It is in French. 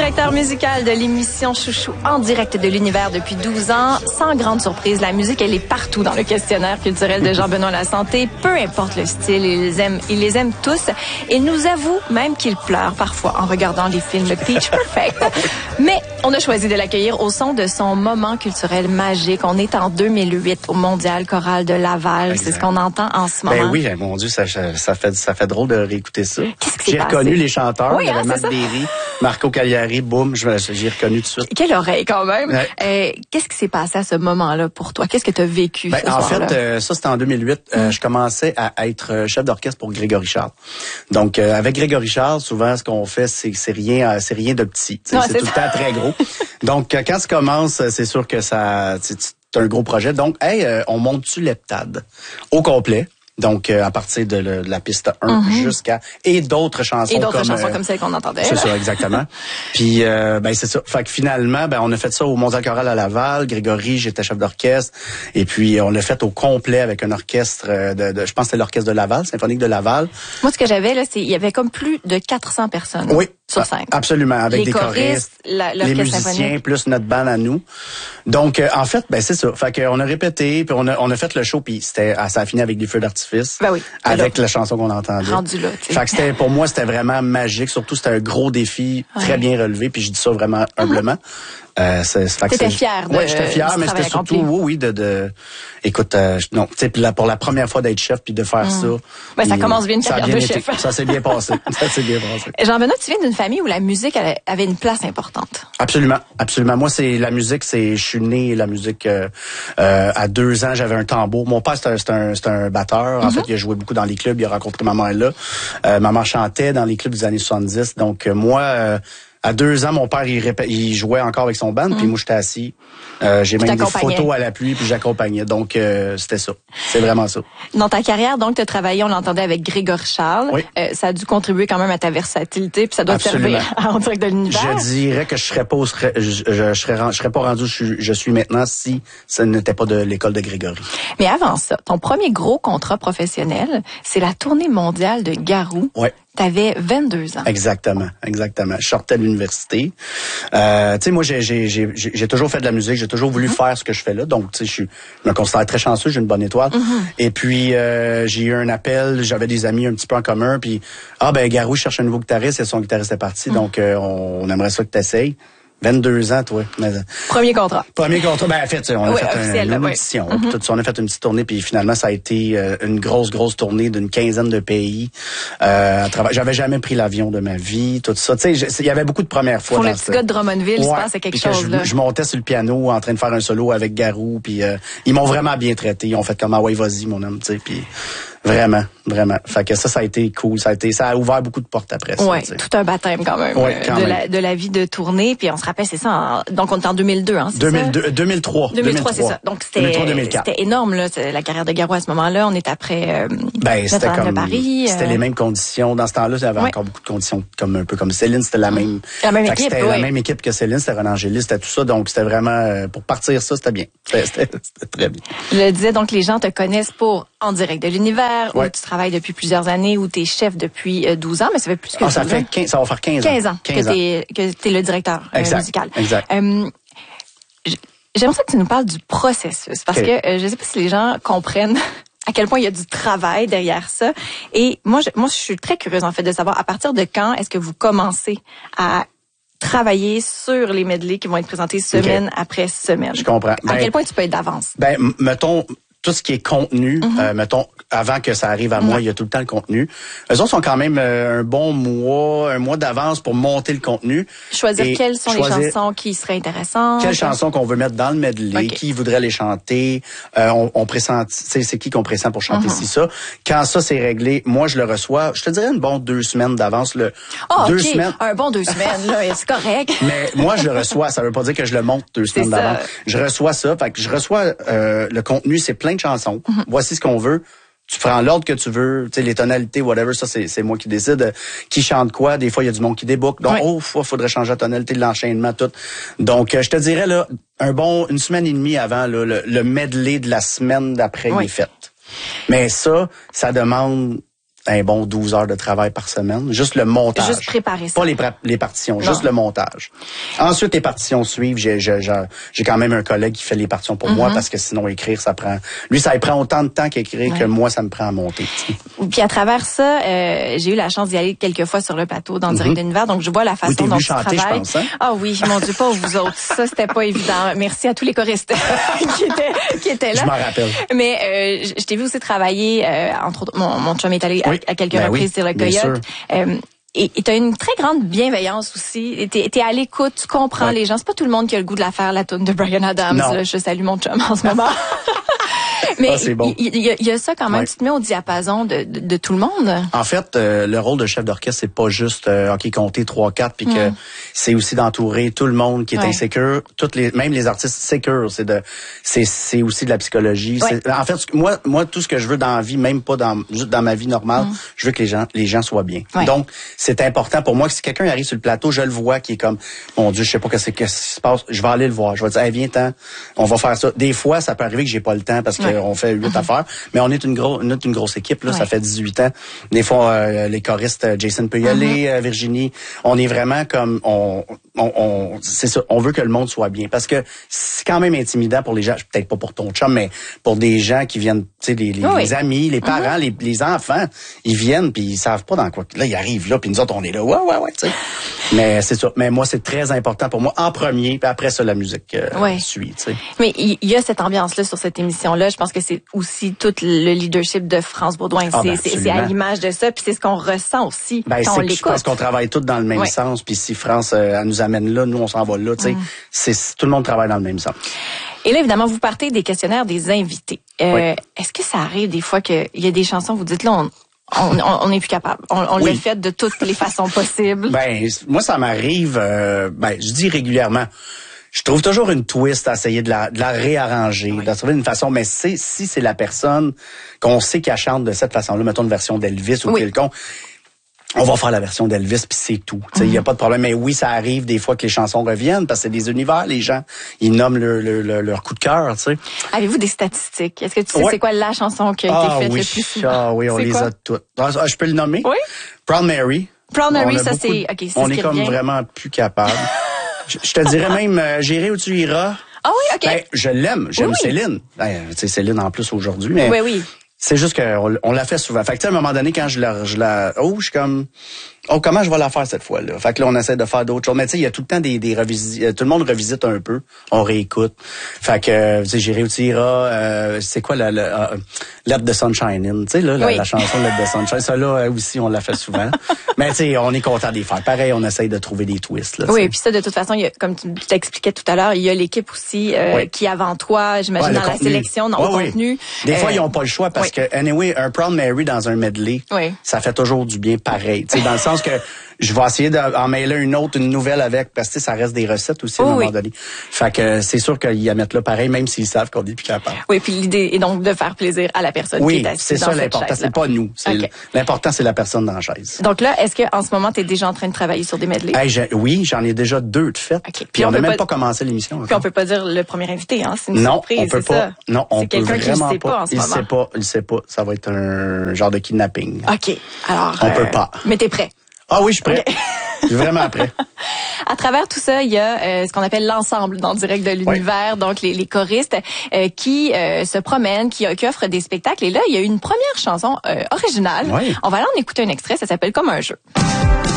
directeur musical de l'émission Chouchou en direct de l'univers depuis 12 ans. Sans grande surprise, la musique, elle est partout dans le questionnaire culturel de Jean-Benoît Lasanté. Peu importe le style, il les aime tous. Il nous avoue même qu'il pleure parfois en regardant les films Pitch Perfect. Mais on a choisi de l'accueillir au son de son moment culturel magique. On est en 2008 au Mondial Choral de Laval. Exact. C'est ce qu'on entend en ce moment. Ben oui, mon Dieu, ça fait drôle de réécouter ça. Qu'est-ce qui s'est J'ai reconnu les chanteurs. Oui, il y avait Marc Derry, Marco Cagliari, boum, j'ai reconnu tout de suite. Quelle oreille quand même. Ouais. Qu'est-ce qui s'est passé à ce moment-là pour toi? Qu'est-ce que tu as vécu ce en soir-là? fait, ça c'était en 2008. Je commençais à être chef d'orchestre pour Grégory Charles. Donc avec Grégory Charles, souvent ce qu'on fait, c'est rien de petit. Ouais, c'est tout le temps très gros. Donc quand tu commences, c'est sûr que ça, c'est un gros projet. Donc on monte-tu l'heptade au complet. Donc, à partir de la piste 1 jusqu'à... Et d'autres chansons comme celles qu'on entendait. C'est ça, exactement. Puis, c'est ça. Fait que finalement, on a fait ça au Mondial Choral à Laval. Grégory, j'étais chef d'orchestre. Et puis, on l'a fait au complet avec un orchestre je pense que c'était l'orchestre de Laval, symphonique de Laval. Moi, ce que j'avais, là, il y avait comme plus de 400 personnes. Oui. Sur scène. Absolument. Avec des choristes, les musiciens, symphonique. Plus notre band à nous. Donc, en fait, c'est ça. Fait qu'on a répété, puis on a fait le show, puis ça a fini avec des feux d'artifice. Ben oui. Avec la chanson qu'on entendait. Rendu là, tu sais. Fait que pour moi, c'était vraiment magique. Surtout, c'était un gros défi, très bien relevé, puis je dis ça vraiment humblement. T'étais fier de... Oui, j'étais fier, mais c'était surtout, écoute, non, tu sais, pour la première fois d'être chef puis de faire ça. Ça commence bien une carrière de chef. Ça s'est bien passé. Jean-Benoît, tu viens d'une famille où la musique avait une place importante. Absolument, absolument. Moi, je suis né la musique à 2 ans, j'avais un tambour. Mon père, c'était un batteur. En fait, il a joué beaucoup dans les clubs, il a rencontré ma mère là. Ma mère chantait dans les clubs des années 70. Donc moi, à 2 ans, mon père, il jouait encore avec son band, puis moi, j'étais assis. J'ai même des photos à l'appui, puis j'accompagnais. Donc, c'était ça. C'est vraiment ça. Dans ta carrière, donc, tu as travaillé, on l'entendait, avec Grégory Charles. Oui. Ça a dû contribuer quand même à ta versatilité, puis ça doit te servir en direct de l'univers. Je dirais que je serais pas rendu où je suis maintenant si ce n'était pas de l'école de Grégory. Mais avant ça, ton premier gros contrat professionnel, c'est la tournée mondiale de Garou. Oui. T'avais 22 ans. Exactement. Je sortais de l'université. Tu sais, moi, j'ai toujours fait de la musique. J'ai toujours voulu faire ce que je fais là. Donc, tu sais, je me considère très chanceux. J'ai une bonne étoile. Et puis, j'ai eu un appel. J'avais des amis un petit peu en commun. Puis, Garou cherche un nouveau guitariste. Et son guitariste est parti. Donc, on aimerait ça que t'essayes. 22 ans, toi. Premier contrat. En fait, on a fait une audition. Tout ça, on a fait une petite tournée, puis finalement, ça a été une grosse tournée d'une 15aine de pays. J'avais jamais pris l'avion de ma vie, tout ça. Tu sais, il y avait beaucoup de premières fois. Pour le petit gars de Drummondville, il se passe quelque chose, là. Je montais sur le piano en train de faire un solo avec Garou, puis ils m'ont vraiment bien traité. Ils ont fait comme, ouais, vas-y, mon homme, tu sais, puis... Vraiment. Fait que ça a été cool. Ça a ouvert beaucoup de portes après ça. Ouais, tout un baptême quand même. De la vie de tournée. Puis on se rappelle, c'est ça. Donc on est en 2002, hein, c'est 2003, c'est ça. Donc c'était énorme, là, la carrière de Garou à ce moment-là. On est après c'était comme Paris. C'était les mêmes conditions. Dans ce temps-là, il y avait encore beaucoup de conditions un peu comme Céline. C'était la même équipe. C'était la même équipe que Céline. C'était Renan Angélis, c'était tout ça. Donc c'était vraiment pour partir ça, c'était bien. C'était très bien. Je le disais, donc les gens te connaissent pour En direct de l'univers, où tu travailles depuis plusieurs années, où tu es chef depuis 12 ans, mais ça fait plus que ça. Ça va faire 15 ans. 15 ans que t'es le directeur musical. Exact. J'aimerais que tu nous parles du processus, parce que je sais pas si les gens comprennent à quel point il y a du travail derrière ça. Et moi, je suis très curieuse, en fait, de savoir à partir de quand est-ce que vous commencez à travailler sur les medleys qui vont être présentés semaine après semaine. Je comprends. À quel point tu peux être d'avance? Mettons, tout ce qui est contenu, mettons, avant que ça arrive à moi, il y a tout le temps le contenu. Eux autres sont quand même un mois d'avance pour monter le contenu. Quelles sont les chansons qui seraient intéressantes? Quelles chansons qu'on veut mettre dans le medley, qui voudrait les chanter, on pressent, c'est qui qu'on pressent pour chanter ça. Quand ça c'est réglé, moi je le reçois, je te dirais une bonne 2 semaines d'avance. 2 semaines. Un bon 2 semaines, là, c'est correct. Mais moi je le reçois, ça veut pas dire que je le monte 2 semaines d'avance. Je reçois ça, fait que je reçois le contenu, c'est plein de chansons. Voici ce qu'on veut. Tu prends l'ordre que tu veux, tu sais, les tonalités, whatever, ça, c'est moi qui décide qui chante quoi. Des fois, il y a du monde qui déboucle. Donc, faudrait changer la tonalité de l'enchaînement, tout. Donc, je te dirais, là, une semaine et demie avant, là, le medley de la semaine d'après, il est fait. Mais ça demande un bon 12 heures de travail par semaine. Juste le montage. Juste préparer ça. Pas les partitions, juste le montage. Ensuite, les partitions suivent. J'ai quand même un collègue qui fait les partitions pour moi parce que sinon, écrire, ça prend... Lui, ça prend autant de temps qu'écrire que moi, ça me prend à monter. Puis à travers ça, j'ai eu la chance d'y aller quelques fois sur le plateau dans Direct de l'Univers, donc je vois la façon dont tu chanter, travailles. Je pense, hein? Ah oui, mon Dieu, pas vous autres. Ça, c'était pas évident. Merci à tous les choristes qui étaient là. Je m'en rappelle. Mais je t'ai vu aussi travailler, entre autres, mon chum est allé à quelques reprises sur le Coyote. Et tu as une très grande bienveillance aussi. T'es à l'écoute, tu comprends les gens. C'est pas tout le monde qui a le goût de la faire, la toune de Bryan Adams. Là, je salue mon chum en ce moment. Mais il y a ça quand même, tu te mets au diapason de tout le monde. En fait, le rôle de chef d'orchestre, c'est pas juste compter 3-4 puis que c'est aussi d'entourer tout le monde qui est insécure, même les artistes sécures, c'est aussi de la psychologie. En fait, moi tout ce que je veux dans la vie, même pas juste dans ma vie normale, je veux que les gens soient bien. Donc c'est important pour moi que si quelqu'un arrive sur le plateau, je le vois qui est comme mon Dieu, je sais pas qu'est-ce qui se passe, je vais aller le voir, je vais dire hey, viens-t'en, on va faire ça. Des fois, ça peut arriver que j'ai pas le temps parce qu'on fait 8 affaires, mais on est une grosse équipe là, ça fait 18 ans. Des fois les choristes Jason peut y aller, Virginie, on est vraiment comme c'est ça, on veut que le monde soit bien parce que c'est quand même intimidant pour les gens, peut-être pas pour ton chum, mais pour des gens qui viennent, tu sais les amis, les parents, les enfants, ils viennent puis ils savent pas dans quoi. Là, ils arrivent là puis nous autres on est là. Ouais, tu sais. Mais c'est ça, mais moi c'est très important pour moi en premier puis après ça la musique suit, tu sais. Mais il y a cette ambiance là sur cette émission là, je pense que c'est aussi tout le leadership de France Baudouin, c'est à l'image de ça puis c'est ce qu'on ressent aussi quand on l'écoute. Je pense qu'on travaille tous dans le même sens puis si France elle nous amène là, nous on s'en va là, tu sais. Tout le monde travaille dans le même sens. Et là, évidemment, vous partez des questionnaires des invités. Est-ce que ça arrive des fois qu'il y a des chansons, vous dites là, on n'est plus capable. On l'a fait de toutes les façons possibles. Moi, ça m'arrive, je dis régulièrement. Je trouve toujours une twist à essayer de la réarranger, de trouver une façon, mais si c'est la personne qu'on sait qu'elle chante de cette façon-là, mettons une version d'Elvis ou quelconque, on va faire la version d'Elvis puis c'est tout. Il y a pas de problème. Mais oui, ça arrive des fois que les chansons reviennent parce que c'est des univers. Les gens, ils nomment leur coup de cœur. Tu sais. Avez-vous des statistiques? Est-ce que tu sais c'est quoi la chanson qui a été faite le plus souvent? Ah oui, on les a toutes. Je peux le nommer? Oui. Proud Mary. Proud Mary, ça c'est... Okay, on est comme vraiment plus capable. Je te dirais même, J'irai où tu iras. Ah oui, OK. Je l'aime. J'aime Céline. Tu sais, Céline en plus aujourd'hui. Mais oui. C'est juste qu'on l'a fait souvent. Fait que, à un moment donné, quand je suis comme, comment je vais la faire cette fois-là? Fait que là, on essaie de faire d'autres choses. Mais tu sais, il y a tout le temps des revisites. Tout le monde revisite un peu. On réécoute. Fait que, tu sais, J'irai où tu iras, c'est quoi Let the Sunshine In? Tu sais, là, la chanson Let the Sunshine. Ça, là, aussi, on l'a fait souvent. Mais tu sais, on est content d'y faire. Pareil, on essaye de trouver des twists, là. Oui, puis ça, de toute façon, il y a, comme tu t'expliquais tout à l'heure, il y a l'équipe aussi, qui avant toi, j'imagine, dans la sélection, dans le contenu. Des fois, ils n'ont pas le choix parce que, anyway, un Proud Mary dans un medley, ça fait toujours du bien pareil. Tu sais, dans le sens que je vais essayer d'en mêler une nouvelle avec, parce que ça reste des recettes aussi à un moment donné. Fait que c'est sûr qu'ils y mettent là pareil, même s'ils savent qu'on est plus capable. Oui, puis l'idée est donc de faire plaisir à la personne qui est assise c'est ça l'important. C'est pas nous. L'important, c'est la personne dans la chaise. Donc là, est-ce qu'en ce moment, tu es déjà en train de travailler sur des medleys? Oui, j'en ai déjà 2 de fait. Puis on n'a même pas commencé l'émission. Puis on peut pas dire le premier invité, hein? C'est une surprise. On peut pas. Non, on peut quelqu'un qui ne sait pas en ce moment. Il sait pas. Ça va être un genre de kidnapping. OK. Alors. On peut pas. Mais t'es prêt? Ah oui, je suis prêt. Je suis vraiment prêt. À travers tout ça, il y a ce qu'on appelle l'ensemble dans Direct de l'Univers, donc les choristes qui se promènent, qui offrent des spectacles. Et là, il y a une première chanson originale. On va aller en écouter un extrait, ça s'appelle Comme un jeu.